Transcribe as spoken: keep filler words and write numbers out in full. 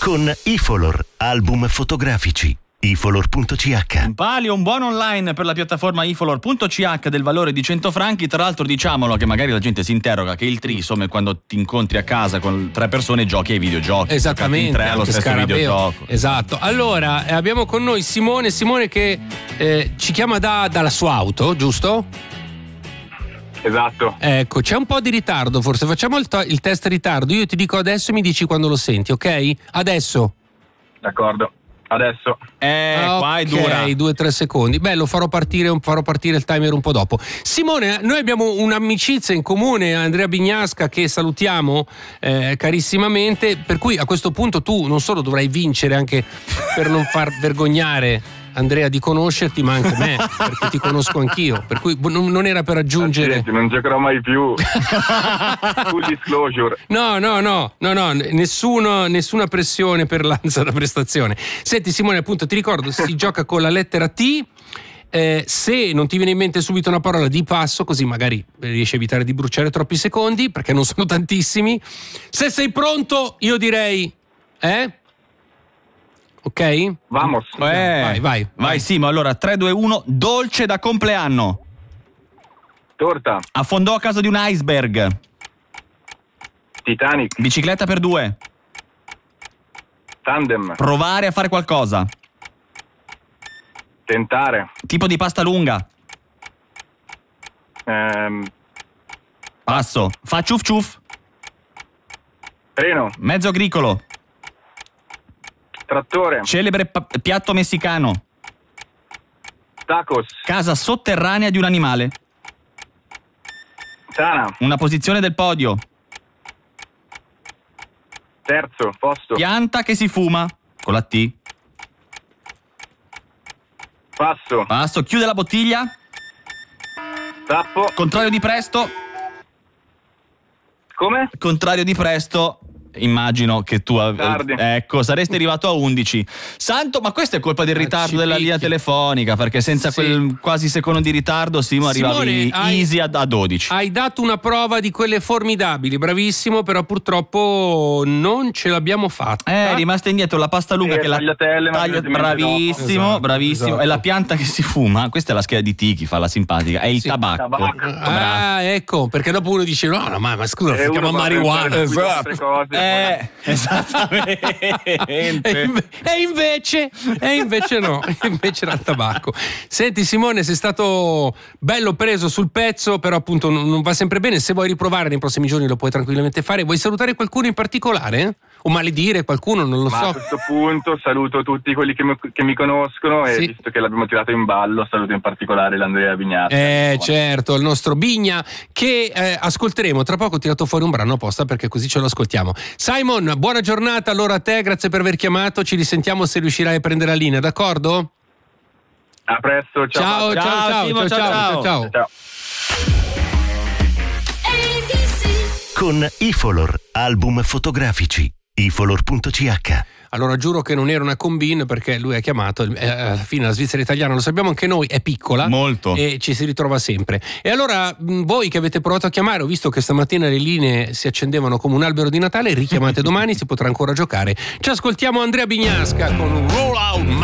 con Ifolor, album fotografici. ifolor punto c h. Un palio, un buon online per la piattaforma ifolor punto c h del valore di cento franchi. Tra l'altro diciamolo, che magari la gente si interroga, che il threesome è quando ti incontri a casa con tre persone e giochi ai videogiochi. Esattamente, in tre allo stesso Scarabeo. videogioco. Esatto. Allora eh, abbiamo con noi Simone Simone che eh, ci chiama da, dalla sua auto, giusto? Esatto. Ecco, c'è un po' di ritardo, forse facciamo il, to- il test ritardo. Io ti dico adesso e mi dici quando lo senti, ok? Adesso. D'accordo. Adesso. Eh, ah, qua è ok, dura. due o tre secondi. Beh, lo farò partire, farò partire il timer un po' dopo. Simone, noi abbiamo un'amicizia in comune, Andrea Bignasca, che salutiamo eh, carissimamente, per cui a questo punto tu non solo dovrai vincere, anche per non far vergognare Andrea di conoscerti, ma anche me, perché ti conosco anch'io, per cui non, non era per aggiungere. Accidenti, non giocherò mai più. Full disclosure. No, no, no, no, no, nessuno, nessuna pressione per l'ansia da prestazione. Senti Simone, appunto ti ricordo, si gioca con la lettera T. Eh, se non ti viene in mente subito una parola, di passo, così magari riesci a evitare di bruciare troppi secondi, perché non sono tantissimi. Se sei pronto, io direi eh? Ok? Vamos. Eh, vai, vai, vai. Vai Simo, allora tre, due, uno. Dolce da compleanno. Torta. Affondò a casa di un iceberg. Titanic. Bicicletta per due. Tandem. Provare a fare qualcosa. Tentare. Tipo di pasta lunga. Ehm, Passo. Fa ciuf ciuf. treno. Mezzo agricolo. Trattore. Celebre pa- piatto messicano. Tacos. Casa sotterranea di un animale. Tana. Una posizione del podio. Terzo. Posto. Pianta che si fuma. Con la T. Passo. Passo. Chiude la bottiglia. Tappo. Contrario di presto. Come? Contrario di presto. Immagino che tu ave- Tardi. ecco, saresti arrivato a undici. Santo, ma questo è colpa del ritardo ci della picchi. linea telefonica, perché senza Sì. quel quasi secondo di ritardo Simo Simone, arrivavi hai- easy a, a dodici. Hai dato una prova di quelle formidabili, bravissimo, però purtroppo non ce l'abbiamo fatta. Eh, è rimasta indietro la pasta lunga Sì, che la tagliatelle, ma taglia- velocemente bravissimo, dopo. bravissimo. Esatto. E la pianta che si fuma, questa è la scheda di Tiki, fa la simpatica, è il Sì. tabacco. Tabacco. Ah, ecco, perché dopo uno dice no, no, ma, ma scusa, E si uno chiama va a marijuana. pensare subito a Esatto. altre cose. Eh, esattamente. E inve- e invece, e invece no, e invece era il tabacco. Senti Simone, sei stato bello preso sul pezzo, però appunto non, non va sempre bene. Se vuoi riprovare nei prossimi giorni lo puoi tranquillamente fare. Vuoi salutare qualcuno in particolare? O maledire qualcuno, non lo Ma so. a questo punto saluto tutti quelli che mi, che mi conoscono e Sì. visto che l'abbiamo tirato in ballo saluto in particolare l'Andrea Bignasca. Eh certo, il nostro Bigna che eh, ascolteremo tra poco. Ho tirato fuori un brano apposta perché così ce lo ascoltiamo. Simon, buona giornata allora a te, grazie per aver chiamato, ci risentiamo se riuscirai a prendere la linea, d'accordo? A presto, ciao. Ciao, ciao, Ciao, ciao, Simo, ciao, ciao, ciao, ciao. Ciao. Con Ifolor, album fotografici. ifolor punto c h. Allora giuro che non era una combine perché lui ha chiamato, eh, alla fine la Svizzera italiana, lo sappiamo anche noi, è piccola. Molto. E ci si ritrova sempre. E allora mh, voi che avete provato a chiamare, ho visto che stamattina le linee si accendevano come un albero di Natale, richiamate domani, si potrà ancora giocare. Ci ascoltiamo Andrea Bignasca con Roll Out